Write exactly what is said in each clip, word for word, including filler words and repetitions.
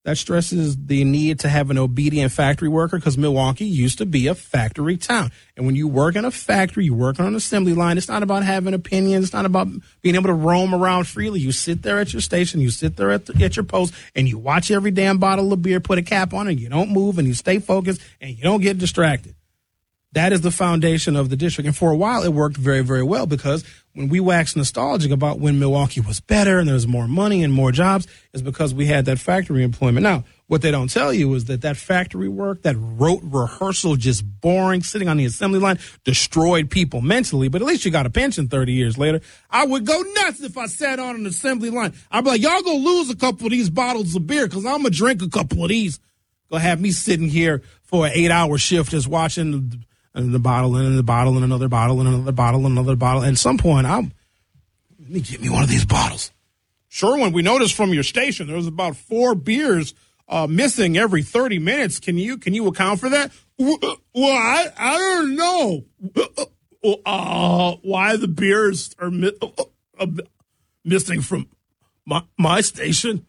That stresses the need to have an obedient factory worker because Milwaukee used to be a factory town. And when you work in a factory, you work on an assembly line, it's not about having opinions. It's not about being able to roam around freely. You sit there at your station, you sit there at, the, at your post, and you watch every damn bottle of beer, put a cap on it, you don't move, and you stay focused, and you don't get distracted. That is the foundation of the district. And for a while, it worked very, very well because when we wax nostalgic about when Milwaukee was better and there was more money and more jobs, is because we had that factory employment. Now, what they don't tell you is that that factory work, that rote rehearsal, just boring, sitting on the assembly line, destroyed people mentally. But at least you got a pension thirty years later. I would go nuts if I sat on an assembly line. I'd be like, y'all go lose a couple of these bottles of beer because I'm going to drink a couple of these. Go have me sitting here for an eight-hour shift just watching the And the bottle and the bottle and another bottle and another bottle and another bottle. And at some point, I'm, let me get me one of these bottles. Sherwin, we noticed from your station, there was about four beers uh, missing every thirty minutes. Can you can you account for that? Well, I, I don't know uh, why the beers are mi- uh, missing from my, my station.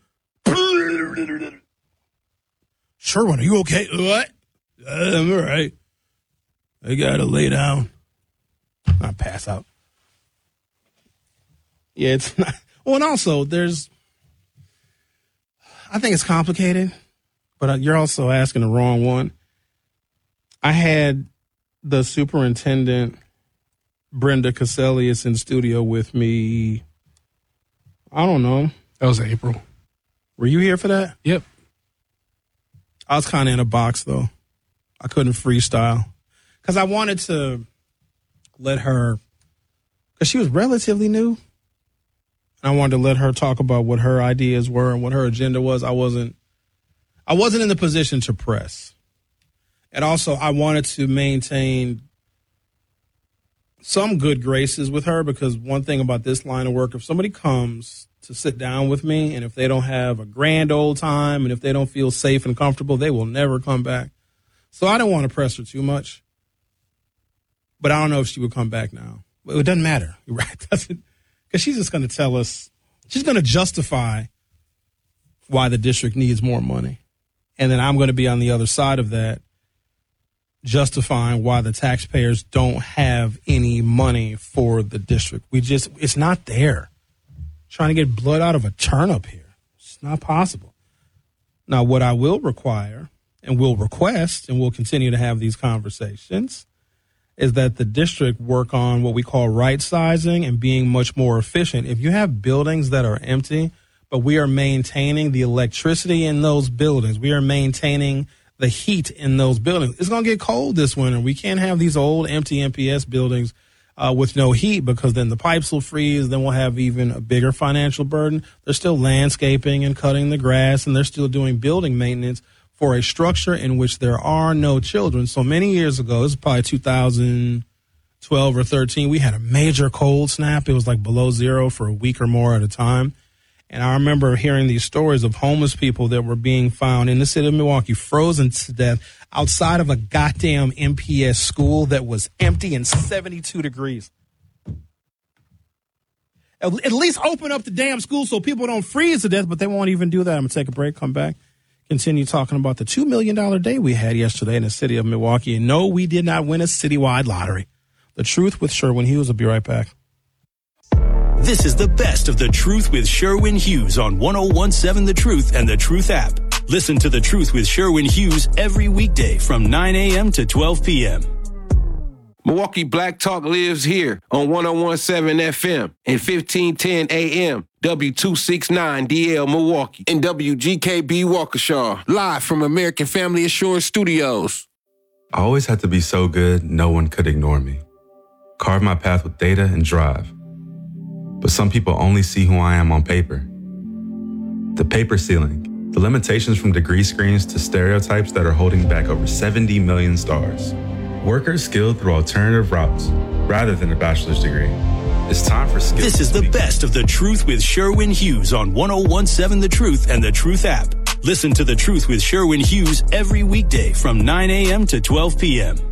Sherwin, are you okay? What? I'm all right. I gotta lay down. Not pass out. Yeah, it's not. Well, and also there's, I think it's complicated, but you're also asking the wrong one. I had the superintendent, Brenda Caselius, in studio with me. I don't know. That was April. Were you here for that? Yep. I was kind of in a box, though. I couldn't freestyle. Because I wanted to let her, because she was relatively new. I wanted to let her talk about what her ideas were and what her agenda was. I wasn't, I wasn't in the position to press. And also, I wanted to maintain some good graces with her, because one thing about this line of work, if somebody comes to sit down with me and if they don't have a grand old time and if they don't feel safe and comfortable, they will never come back. So I didn't want to press her too much. But I don't know if she would come back now. It doesn't matter, right? Because she's just going to tell us, she's going to justify why the district needs more money. And then I'm going to be on the other side of that, justifying why the taxpayers don't have any money for the district. We just, it's not there. Trying to get blood out of a turnip here. It's not possible. Now, what I will require and will request, and we'll continue to have these conversations, is that the district work on what we call right sizing and being much more efficient. If you have buildings that are empty, but we are maintaining the electricity in those buildings, we are maintaining the heat in those buildings, it's going to get cold this winter. We can't have these old empty M P S buildings uh, with no heat, because then the pipes will freeze. Then we'll have even a bigger financial burden. They're still landscaping and cutting the grass, and they're still doing building maintenance for a structure in which there are no children. So many years ago, this is probably two thousand twelve or thirteen, we had a major cold snap. It was like below zero for a week or more at a time. And I remember hearing these stories of homeless people that were being found in the city of Milwaukee, frozen to death outside of a goddamn M P S school that was empty and seventy-two degrees. At least open up the damn school so people don't freeze to death, but they won't even do that. I'm going to take a break, come back. Continue talking about the two million dollars day we had yesterday in the city of Milwaukee. And no, we did not win a citywide lottery. The Truth with Sherwin Hughes. Will be right back. This is the best of The Truth with Sherwin Hughes on one oh one seven The Truth and The Truth app. Listen to The Truth with Sherwin Hughes every weekday from nine a.m. to twelve p.m. Milwaukee Black Talk lives here on one oh one seven F M and fifteen ten A M. W two sixty-nine D L Milwaukee and W G K B Waukesha, live from American Family Assurance Studios. I always had to be so good, no one could ignore me. Carve my path with data and drive. But some people only see who I am on paper. The paper ceiling, the limitations from degree screens to stereotypes that are holding back over seventy million stars. Workers skilled through alternative routes rather than a bachelor's degree. It's time for skills. This is the best of The Truth with Sherwin Hughes on one oh one seven The Truth and The Truth app. Listen to The Truth with Sherwin Hughes every weekday from nine a.m. to twelve p.m.